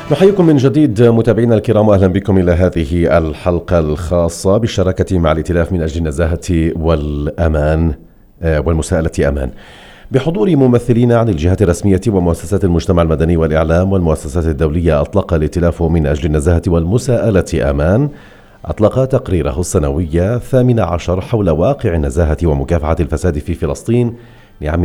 نحييكم من جديد متابعينا الكرام، أهلا بكم إلى هذه الحلقة الخاصة بالشراكة مع الائتلاف من أجل النزاهة والأمان والمساءلة أمان، بحضور ممثلين عن الجهات الرسمية ومؤسسات المجتمع المدني والإعلام والمؤسسات الدولية. أطلق الائتلاف من أجل النزاهة والمساءلة أمان تقريره السنوي 18 حول واقع النزاهة ومكافحة الفساد في فلسطين لعام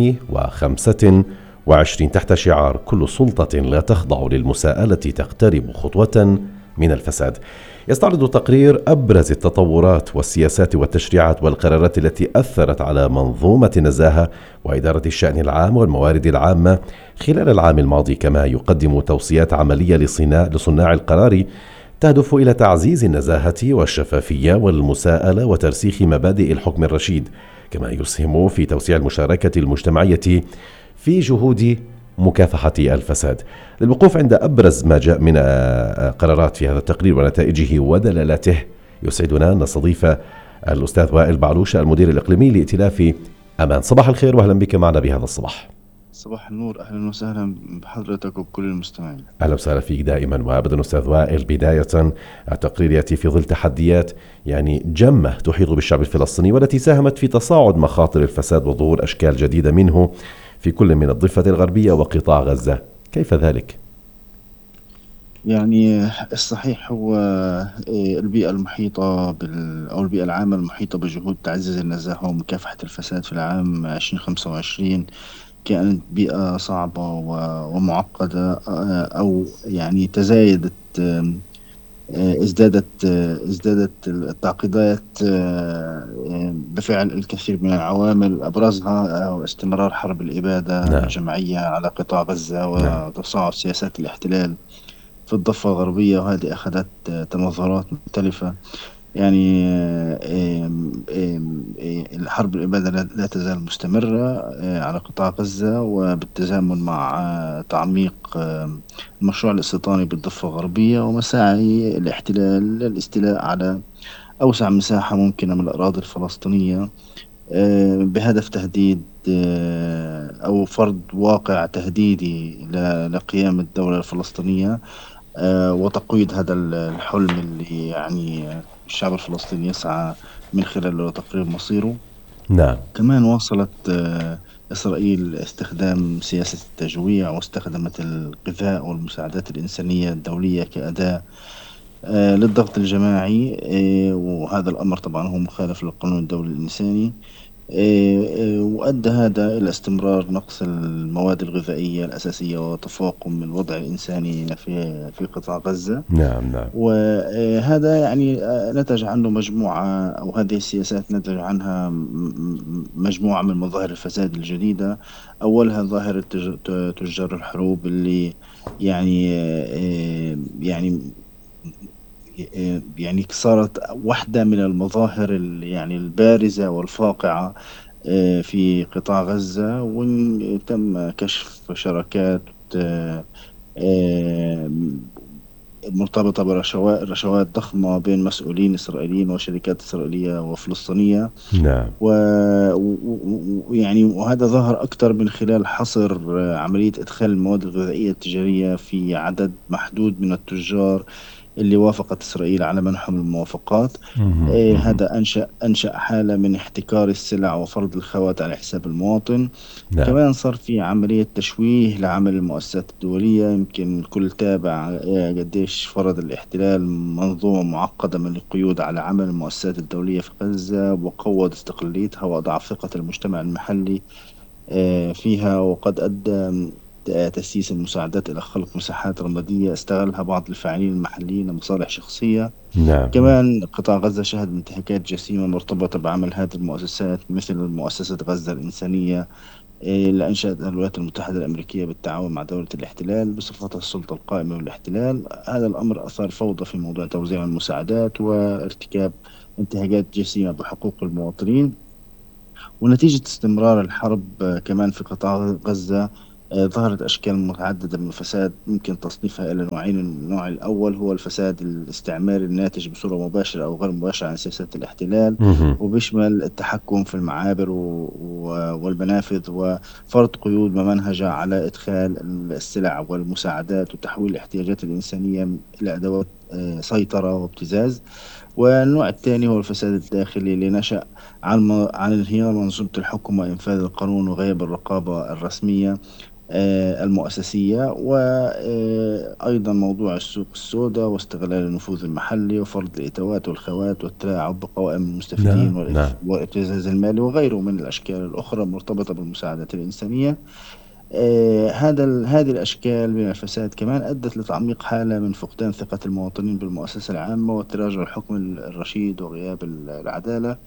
2025 تحت شعار كل سلطة لا تخضع للمساءلة تقترب خطوة من الفساد. يستعرض التقرير أبرز التطورات والسياسات والتشريعات والقرارات التي أثرت على منظومة النزاهة وإدارة الشأن العام والموارد العامة خلال العام الماضي، كما يقدم توصيات عملية لصناع القرار تهدف إلى تعزيز النزاهة والشفافية والمساءلة وترسيخ مبادئ الحكم الرشيد، كما يسهم في توسيع المشاركة المجتمعية في جهود مكافحة الفساد. للوقوف عند أبرز ما جاء من قرارات في هذا التقرير ونتائجه ودلالته، يسعدنا أن نستضيف الأستاذ وائل بعلوش، المدير الإقليمي لائتلاف أمان. صباح الخير وأهلا بك معنا بهذا الصباح. صباح النور، أهلا وسهلا بحضرتك وكل المستمعين. أهلا وسهلا فيك دائما وأبدا أستاذ وائل. بداية، التقرير يأتي في ظل تحديات جمة تحيط بالشعب الفلسطيني والتي ساهمت في تصاعد مخاطر الفساد وظهور أشكال جديدة منه في كل من الضفة الغربية وقطاع غزة. كيف ذلك؟ الصحيح هو البيئة المحيطة أو البيئة العامة المحيطة بجهود تعزيز النزاهة ومكافحة الفساد في العام 2025 كانت بيئة صعبة ومعقدة، أو تزايدت، ازدادت التعقيدات بفعل الكثير من العوامل، أبرزها استمرار حرب الإبادة نعم. الجماعية على قطاع غزة نعم. وتصاعد سياسات الاحتلال في الضفة الغربية، وهذه أخذت تمظهرات مختلفة. الحرب الإبادة لا تزال مستمرة على قطاع غزة، وبالتزامن مع تعميق المشروع الاستيطاني بالضفة الغربية ومساعي الاحتلال للاستيلاء على أوسع مساحة ممكنة من الأراضي الفلسطينية، بهدف تهديد أو فرض واقع تهديدي لقيام الدولة الفلسطينية، وتقويض هذا الحلم اللي الشعب الفلسطيني يسعى من خلاله لتقرير مصيره. نعم. كمان واصلت إسرائيل استخدام سياسة التجويع، واستخدمت الغذاء والمساعدات الإنسانية الدولية كأداة للضغط الجماعي، وهذا الأمر طبعا هو مخالف للقانون الدولي الإنساني. وأدى هذا إلى استمرار نقص المواد الغذائية الأساسية وتفاقم الوضع الإنساني في قطاع غزة. نعم. نعم. وهذا نتج عنه مجموعة، أو هذه السياسات نتج عنها مجموعة من مظاهر الفساد الجديدة. أولها ظاهرة تجار الحروب، اللي يعني يعني صارت واحدة من المظاهر البارزة والفاقعة في قطاع غزة، وتم كشف شراكات آه، آه، مرتبطة برشوات ضخمة بين مسؤولين إسرائيليين وشركات إسرائيلية وفلسطينية. نعم. وهذا ظهر أكثر من خلال حصر عملية إدخال المواد الغذائية التجارية في عدد محدود من التجار اللي وافقت إسرائيل على منحهم الموافقات. مهم. مهم. هذا أنشأ حالة من احتكار السلع وفرض الخوات على حساب المواطن. نعم. كمان صار في عملية تشويه لعمل المؤسسات الدولية. يمكن الكل تابع قديش فرض الاحتلال منظومة معقدة من القيود على عمل المؤسسات الدولية في غزة، وقوض استقلاليتها وأضعف ثقة المجتمع المحلي فيها. وقد أدى تسييس المساعدات إلى خلق مساحات رمادية استغلها بعض الفاعلين المحليين لمصالح شخصية. نعم. نعم. كمان قطاع غزة شهد انتهاكات جسيمة مرتبطة بعمل هذه المؤسسات، مثل مؤسسة غزة الإنسانية اللي أنشأتها الولايات المتحدة الأمريكية بالتعاون مع دولة الاحتلال بصفتها السلطة القائمة بالاحتلال. هذا الأمر أثار فوضى في موضوع توزيع المساعدات وارتكاب انتهاكات جسيمة بحقوق المواطنين. ونتيجة استمرار الحرب كمان في قطاع غزة، ظهرت أشكال متعددة من الفساد يمكن تصنيفها إلى نوعين. النوع الأول هو الفساد الاستعماري الناتج بصورة مباشرة أو غير مباشرة عن سياسات الاحتلال، مهم. وبيشمل التحكم في المعابر والمنافذ، وفرض قيود ممنهجة على إدخال السلع والمساعدات، وتحويل الاحتياجات الإنسانية إلى أدوات سيطرة وابتزاز. والنوع الثاني هو الفساد الداخلي اللي نشأ عن انهيار منظومة الحكم وإنفاذ القانون وغياب الرقابة الرسمية المؤسسية، وأيضا موضوع السوق السوداء واستغلال النفوذ المحلي وفرض الإتاوات والخوات والتلاعب بقوائم المستفيدين نعم نعم. والابتزاز المالي وغيره من الأشكال الأخرى المرتبطة بالمساعدات الإنسانية. هذه الأشكال من الفساد كمان أدت لتعميق حالة من فقدان ثقة المواطنين بالمؤسسة العامة وتراجع الحكم الرشيد وغياب العدالة،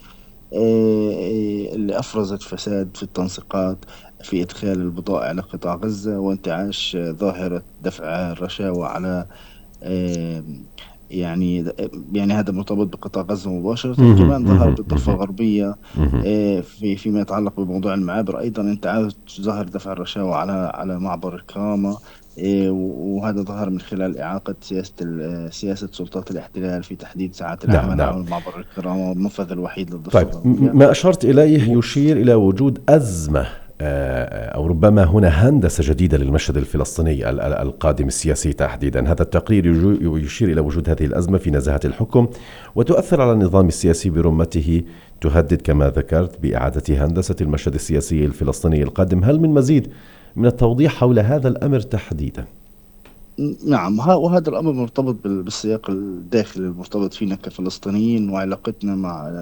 اللي أفرزت فساد في التنسيقات في إدخال البضائع لقطاع غزة، وانتعاش ظاهرة دفع الرشاوى على آه، يعني يعني هذا مرتبط بقطاع غزة مباشرة. مهم. كمان ظهر مهم. بالضفة مهم. الغربية مهم. فيما يتعلق بموضوع المعابر، أيضا انتعاش ظهر دفع الرشاوى على معبر الكرامة. وهذا ظهر من خلال إعاقة سياسة سلطات الاحتلال في تحديد ساعات نعم العمل نعم. على معبر الكرامة والمنفذ الوحيد للضفة طيب، الغربية. ما أشرت إليه يشير إلى وجود أزمة، أو ربما هنا هندسة جديدة للمشهد الفلسطيني القادم السياسي تحديدا. هذا التقرير يشير إلى وجود هذه الأزمة في نزاهة الحكم وتؤثر على النظام السياسي برمته، تهدد كما ذكرت بإعادة هندسة المشهد السياسي الفلسطيني القادم. هل من مزيد من التوضيح حول هذا الأمر تحديدا؟ نعم، وهذا الأمر مرتبط بالسياق الداخلي المرتبط فينا كفلسطينيين وعلاقتنا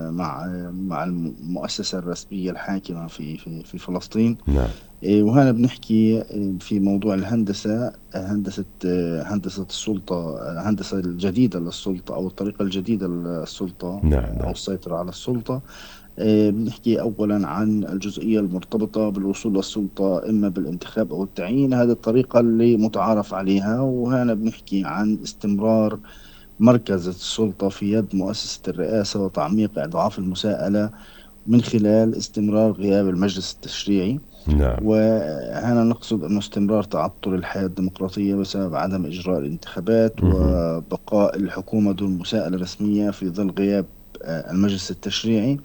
مع المؤسسة الرسمية الحاكمة في فلسطين. نعم وهنا بنحكي في موضوع الهندسة، هندسة السلطة، الهندسة الجديدة للسلطة أو الطريقة الجديدة للسلطة نعم أو نعم. السيطرة على السلطة. بنحكي أولا عن الجزئية المرتبطة بالوصول للسلطة إما بالانتخاب أو التعيين، هذه الطريقة اللي متعارف عليها. وهنا بنحكي عن استمرار مركز السلطة في يد مؤسسة الرئاسة وتعميق إضعاف المساءلة من خلال استمرار غياب المجلس التشريعي. نعم. وهنا نقصد أنه استمرار تعطل الحياة الديمقراطية بسبب عدم إجراء الانتخابات مهم. وبقاء الحكومة دون مساءلة رسمية في ظل غياب المجلس التشريعي.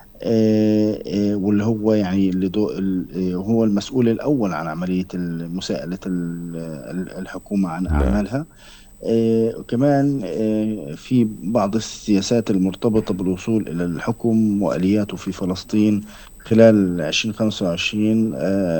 واللي هو يعني هو المسؤول الأول عن عملية مساءلة الحكومة عن نعم أعمالها. وكمان في بعض السياسات المرتبطة بالوصول إلى الحكم وآلياته في فلسطين خلال 2025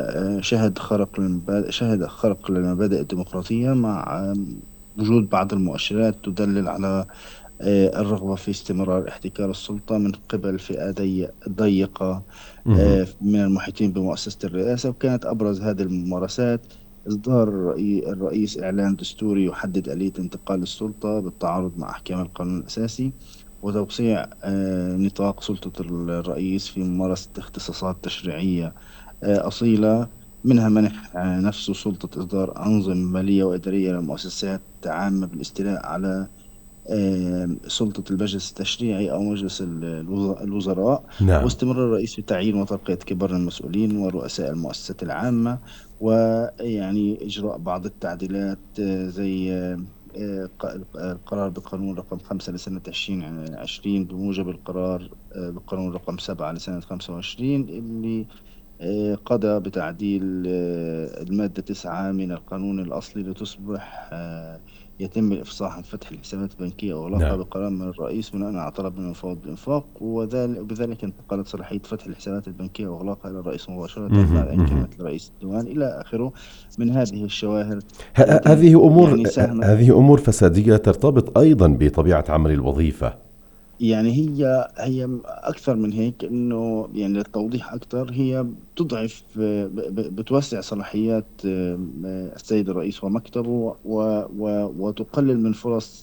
شهد خرق للمبادئ الديمقراطية مع وجود بعض المؤشرات تدلل على الرغبة في استمرار احتكار السلطة من قبل فئة ضيقة مهم. من المحيطين بمؤسسة الرئاسة. وكانت أبرز هذه الممارسات إصدار الرئيس إعلان دستوري يحدد آلية انتقال السلطة بالتعارض مع أحكام القانون الأساسي، وتوسيع نطاق سلطة الرئيس في ممارسة اختصاصات تشريعية أصيلة، منها منح نفسه سلطة إصدار أنظمة مالية وإدارية للمؤسسات عامة بالاستيلاء على سلطة المجلس التشريعي أو مجلس الوزراء، نعم. واستمرار الرئيس في تعيين وترقية كبار المسؤولين ورؤساء المؤسسات العامة، ويعني إجراء بعض التعديلات زي القرار بقانون رقم 5 لسنة 2020 بموجب القرار بقانون رقم 7 لسنة 25 اللي قضى بتعديل المادة 9 من القانون الأصلي لتصبح يتم الإفصاح عن فتح الحسابات البنكية وإغلاقها نعم. بقرار من الرئيس بناء على طلب من المفوض بالإنفاق، وبذلك انتقلت صلاحية فتح الحسابات البنكية وإغلاقها إلى الرئيس مباشرة مهم. بعد أن مهم. كلمة الرئيس الديوان إلى آخره من هذه الشواهر التي هذه أمور، يعني ساهمت. هذه أمور فسادية ترتبط أيضا بطبيعة عمل الوظيفة. يعني هي أكثر من هيك، إنه يعني للتوضيح أكثر هي بتضعف بتوسع صلاحيات السيد الرئيس ومكتبه وتقلل من فرص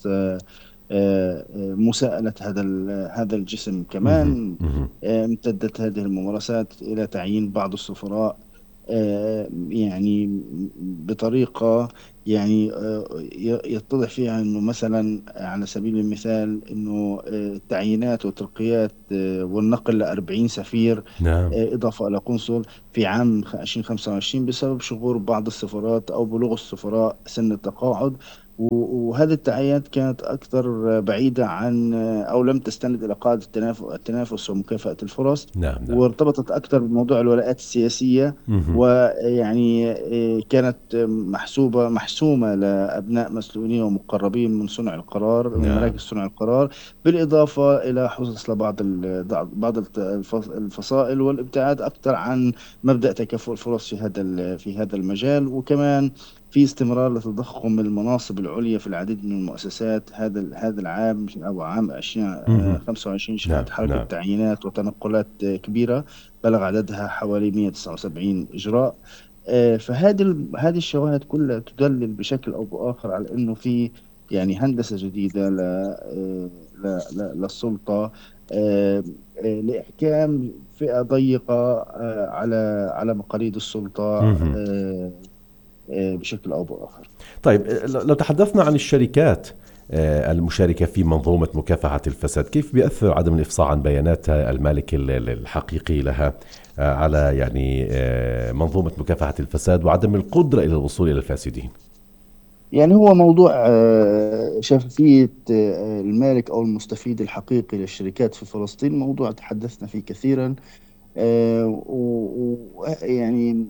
مساءلة هذا الجسم. مهم. كمان مهم. امتدت هذه الممارسات إلى تعيين بعض السفراء يعني بطريقة يعني يتضح فيها أنه مثلا على سبيل المثال أنه التعيينات والترقيات والنقل ل40 سفير نعم. إضافة إلى قنصل في عام 2025 بسبب شغور بعض السفارات أو بلوغ السفراء سن التقاعد. وهذه التعيينات كانت أكثر بعيدة عن أو لم تستند إلى قاعدة التنافس ومكافأة الفرص، نعم. نعم. وارتبطت أكثر بموضوع الولاءات السياسية. مهم. ويعني كانت محسومة لأبناء مسؤولين ومقربين من صنع القرار، من نعم. مراكز صنع القرار، بالإضافة إلى حصص لبعض الفصائل، والابتعاد أكثر عن مبدأ تكافؤ الفرص في هذا المجال. وكمان في استمرار لتضخم المناصب العليا في العديد من المؤسسات. هذا العام أو عام مهم. 2025 نعم. شهد حركة نعم. تعيينات وتنقلات كبيرة بلغ عددها حوالي 179 إجراء. هذه الشواهد كلها تدلل بشكل أو بآخر على أنه في يعني هندسة جديدة للسلطة، آه، لإحكام فئة ضيقة على مقاليد السلطة مهم. بشكل أو بآخر. طيب، لو تحدثنا عن الشركات المشاركة في منظومة مكافحة الفساد، كيف بيأثر عدم الإفصاح عن بيانات المالك الحقيقي لها على يعني منظومة مكافحة الفساد وعدم القدرة إلى الوصول إلى الفاسدين؟ يعني هو موضوع شفافية المالك أو المستفيد الحقيقي للشركات في فلسطين، موضوع تحدثنا فيه كثيرا. ويعني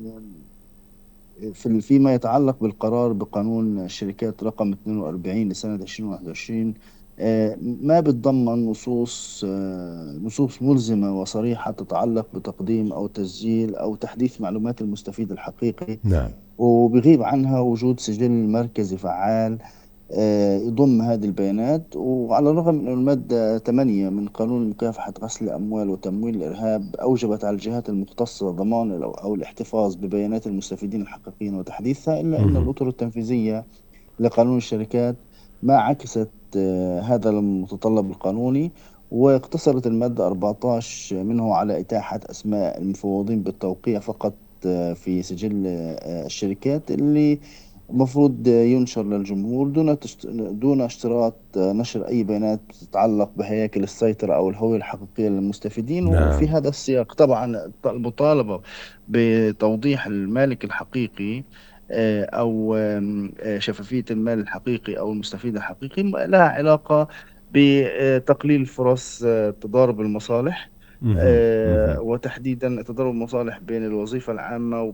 فيما يتعلق بالقرار بقانون الشركات رقم 42 لسنة 2021، ما بتضمن نصوص ملزمة وصريحة تتعلق بتقديم أو تسجيل أو تحديث معلومات المستفيد الحقيقي، نعم. وبغيب عنها وجود سجل مركزي فعال يضم هذه البيانات. وعلى الرغم من أن المادة 8 من قانون مكافحة غسل الأموال وتمويل الإرهاب أوجبت على الجهات المختصة ضمان أو الاحتفاظ ببيانات المستفيدين الحقيقيين وتحديثها، إلا أن مهم. الأطر التنفيذية لقانون الشركات ما عكست هذا المتطلب القانوني، واقتصرت المادة 14 منه على إتاحة أسماء المفوضين بالتوقيع فقط في سجل الشركات، اللي المفروض ينشر للجمهور دون اشتراط نشر أي بيانات تتعلق بهياكل السيطرة أو الهوية الحقيقية للمستفيدين. وفي نعم. هذا السياق طبعا المطالبة بتوضيح المالك الحقيقي أو شفافية المال الحقيقي أو المستفيد الحقيقي لها علاقة بتقليل فرص تضارب المصالح، مهم. مهم. وتحديدا تضارب المصالح بين الوظيفة العامة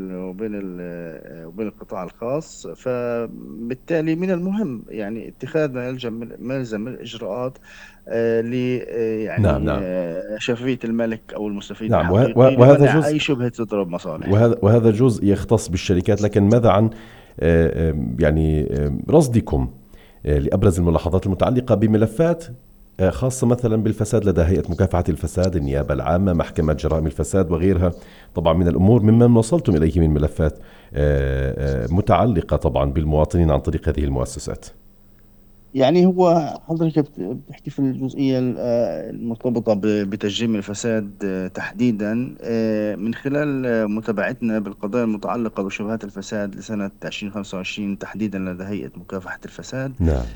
وبين القطاع الخاص. فبالتالي من المهم يعني اتخاذ ما يلزم من الإجراءات نعم. يعني نعم. شفافية المالك أو المستفيد نعم. الحقيقي وهذا لمنع جزء، أي شبهة تضارب مصالح. وهذا جزء يختص بالشركات، لكن ماذا عن يعني رصدكم لأبرز الملاحظات المتعلقة بملفات خاصة مثلا بالفساد لدى هيئة مكافحة الفساد، النيابة العامة، محكمة جرائم الفساد وغيرها، طبعا من الأمور مما وصلتم إليه من ملفات متعلقة طبعا بالمواطنين عن طريق هذه المؤسسات؟ يعني هو حضرتك بتحكي في الجزئية المرتبطة بتجريم الفساد تحديدا، من خلال متابعتنا بالقضايا المتعلقة بشبهات الفساد لسنة 2025 تحديدا لدى هيئة مكافحة الفساد. نعم.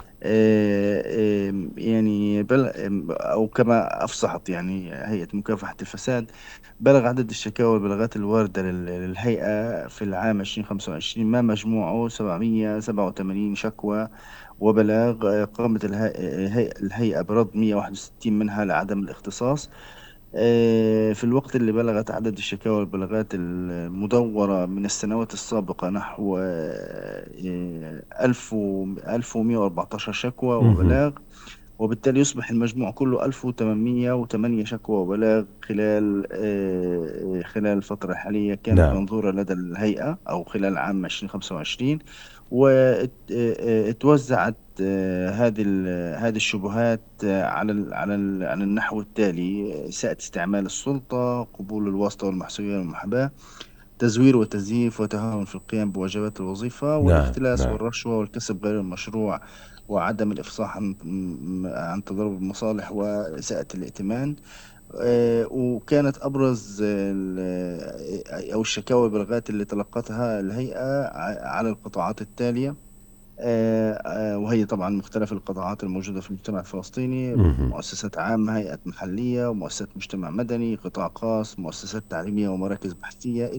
يعني أو كما أفصحت يعني هيئة مكافحة الفساد، بلغ عدد الشكاوى والبلاغات الواردة للهيئة في العام 2025 ما مجموعه 787 شكوى وبلاغ. قامت الهيئة برد 161 منها لعدم الاختصاص. في الوقت اللي بلغت عدد الشكاوى والبلاغات المدورة من السنوات السابقة نحو 1114 شكوى مهم. وبلاغ. وبالتالي يصبح المجموع كله 1808 شكوى وبلاغ خلال الفترة الحالية كانت نعم. منظورة لدى الهيئة أو خلال عام 2025. وتوزعت هذه الشبهات على النحو التالي: إساءة استعمال السلطة، قبول الواسطة والمحسوبية والمحاباة، تزوير وتزييف وتهاون في القيام بواجبات الوظيفة، نعم، والاختلاس نعم. والرشوة والكسب غير المشروع، وعدم الإفصاح عن تضارب المصالح وإساءة الائتمان. وكانت أبرز أو الشكاوى والبلاغات اللي تلقتها الهيئة على القطاعات التالية، وهي طبعا مختلف القطاعات الموجودة في المجتمع الفلسطيني: مهم. مؤسسات عامة، هيئات محلية، ومؤسسات مجتمع مدني، قطاع خاص، مؤسسات تعليمية، ومراكز بحثية،